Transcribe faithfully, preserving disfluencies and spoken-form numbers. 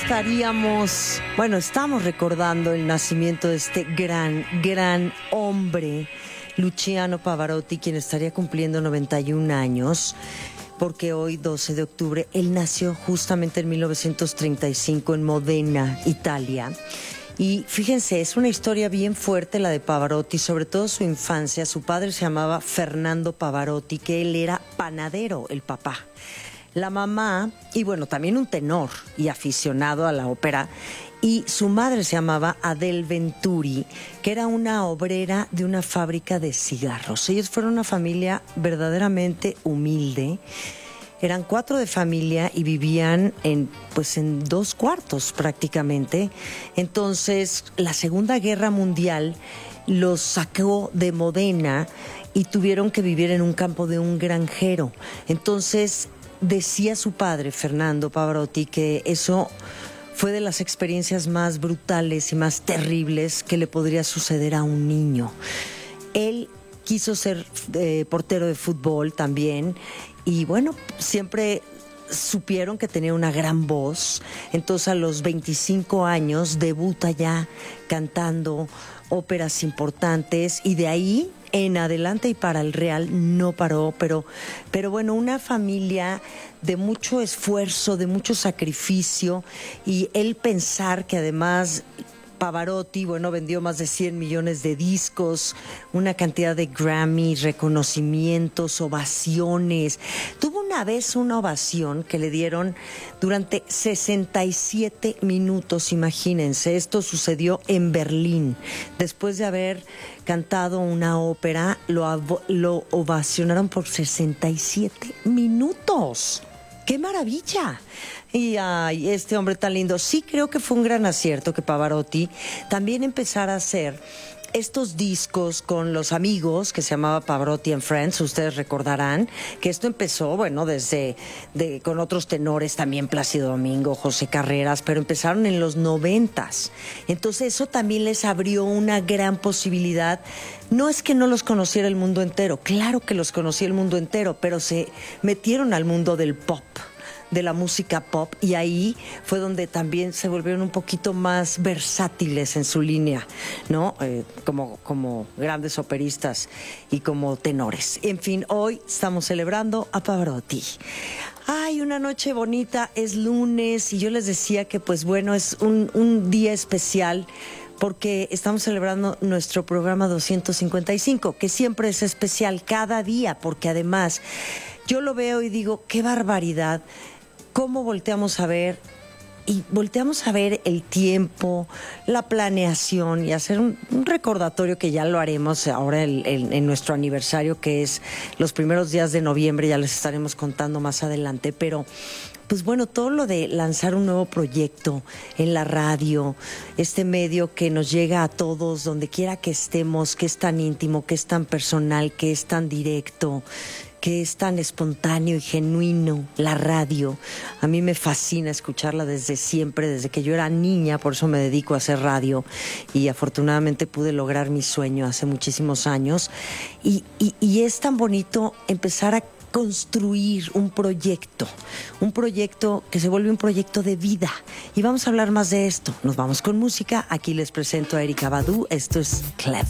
estaríamos, bueno, estamos recordando el nacimiento de este gran, gran hombre, Luciano Pavarotti, quien estaría cumpliendo noventa y un años, porque hoy, doce de octubre, él nació justamente en mil novecientos treinta y cinco en Modena, Italia. Y fíjense, es una historia bien fuerte la de Pavarotti, sobre todo su infancia. Su padre se llamaba Fernando Pavarotti, que él era panadero, el papá. La mamá, y bueno, también un tenor y aficionado a la ópera, y su madre se llamaba Adele Venturi, que era una obrera de una fábrica de cigarros. Ellos fueron una familia verdaderamente humilde. Eran cuatro de familia y vivían en, pues, en dos cuartos prácticamente. Entonces, la Segunda Guerra Mundial los sacó de Modena y tuvieron que vivir en un campo de un granjero. Entonces, decía su padre, Fernando Pavarotti, que eso fue de las experiencias más brutales y más terribles que le podría suceder a un niño. Él quiso ser eh, portero de fútbol también, y bueno, siempre supieron que tenía una gran voz. Entonces, a los veinticinco años debuta ya cantando óperas importantes, y de ahí en adelante y para el Real no paró, pero, pero bueno, una familia de mucho esfuerzo, de mucho sacrificio, y él pensar que además Pavarotti, bueno, vendió más de cien millones de discos, una cantidad de Grammy, reconocimientos, ovaciones. Tuvo una vez una ovación que le dieron durante sesenta y siete minutos, imagínense. Esto sucedió en Berlín. Después de haber cantado una ópera, lo, lo ovacionaron por sesenta y siete minutos. ¡Qué maravilla! Y ay, este hombre tan lindo. Sí, creo que fue un gran acierto que Pavarotti también empezara a hacer estos discos con los amigos, que se llamaba Pavarotti and Friends. Ustedes recordarán que esto empezó, bueno, desde de, con otros tenores también, Plácido Domingo, José Carreras, pero empezaron en los noventas. Entonces eso también les abrió una gran posibilidad. No es que no los conociera el mundo entero, claro que los conocía el mundo entero, pero se metieron al mundo del pop, de la música pop, y ahí fue donde también se volvieron un poquito más versátiles en su línea, ¿no? Eh, como, como grandes operistas y como tenores. En fin, hoy estamos celebrando a Pavarotti. Ay, una noche bonita, es lunes, y yo les decía que, pues bueno, es un, un día especial, porque estamos celebrando nuestro programa doscientos cincuenta y cinco, que siempre es especial cada día, porque además yo lo veo y digo, qué barbaridad, cómo volteamos a ver, y volteamos a ver el tiempo, la planeación, y hacer un, un recordatorio que ya lo haremos ahora el, el, en nuestro aniversario, que es los primeros días de noviembre, ya les estaremos contando más adelante, pero pues bueno, todo lo de lanzar un nuevo proyecto en la radio, este medio que nos llega a todos, donde quiera que estemos, que es tan íntimo, que es tan personal, que es tan directo, que es tan espontáneo y genuino, la radio. A mí me fascina escucharla desde siempre, desde que yo era niña, por eso me dedico a hacer radio, y afortunadamente pude lograr mi sueño hace muchísimos años, y, y, y es tan bonito empezar a construir un proyecto, un proyecto que se vuelve un proyecto de vida. Y vamos a hablar más de esto. Nos vamos con música. Aquí les presento a Erykah Badu. Esto es Clever.